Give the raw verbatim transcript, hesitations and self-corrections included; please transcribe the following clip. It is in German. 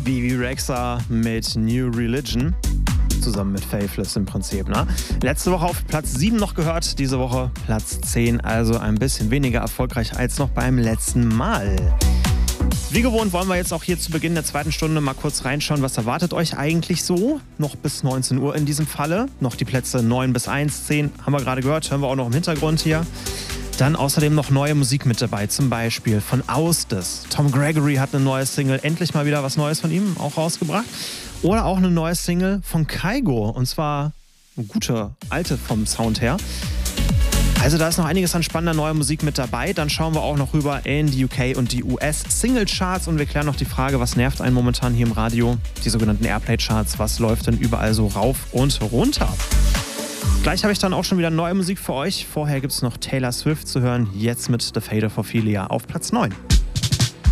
B B Rexha mit New Religion. Zusammen mit Faithless im Prinzip, ne? Letzte Woche auf Platz sieben noch gehört, diese Woche Platz zehn, also ein bisschen weniger erfolgreich als noch beim letzten Mal. Wie gewohnt wollen wir jetzt auch hier zu Beginn der zweiten Stunde mal kurz reinschauen, was erwartet euch eigentlich so? Noch bis neunzehn Uhr in diesem Falle. Noch die Plätze neun bis eins, zehn haben wir gerade gehört, hören wir auch noch im Hintergrund hier. Dann außerdem noch neue Musik mit dabei, zum Beispiel von Austes. Tom Gregory hat eine neue Single, endlich mal wieder was Neues von ihm auch rausgebracht. Oder auch eine neue Single von Kygo, und zwar eine gute, alte vom Sound her. Also da ist noch einiges an spannender neuer Musik mit dabei. Dann schauen wir auch noch rüber in die U K und die U S-Single-Charts und wir klären noch die Frage, was nervt einen momentan hier im Radio? Die sogenannten Airplay-Charts, was läuft denn überall so rauf und runter? Gleich habe ich dann auch schon wieder neue Musik für euch. Vorher gibt es noch Taylor Swift zu hören, jetzt mit The Fate of Ophelia auf Platz neun.